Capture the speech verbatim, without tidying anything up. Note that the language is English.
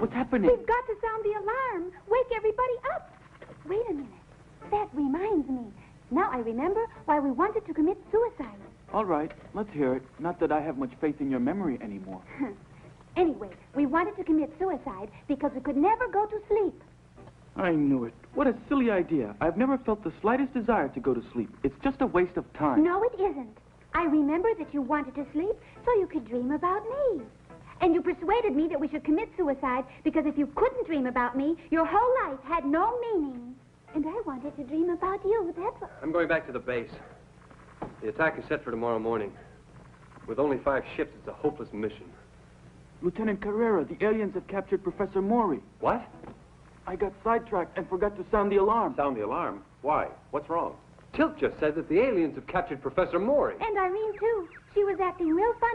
What's happening? We've got to sound the alarm. Wake everybody up. Wait a minute. That reminds me. Now I remember why we wanted to commit suicide. All right, let's hear it. Not that I have much faith in your memory anymore. Anyway, we wanted to commit suicide because we could never go to sleep. I knew it. What a silly idea. I've never felt the slightest desire to go to sleep. It's just a waste of time. No, it isn't. I remember that you wanted to sleep so you could dream about me. And you persuaded me that we should commit suicide because if you couldn't dream about me, your whole life had no meaning. And I wanted to dream about you, that's what... I'm going back to the base. The attack is set for tomorrow morning. With only five ships, it's a hopeless mission. Lieutenant Carrera, the aliens have captured Professor Maury. What? I got sidetracked and forgot to sound the alarm. Sound the alarm? Why? What's wrong? Tilt just said that the aliens have captured Professor Maury. And Irene, too. She was acting real funny.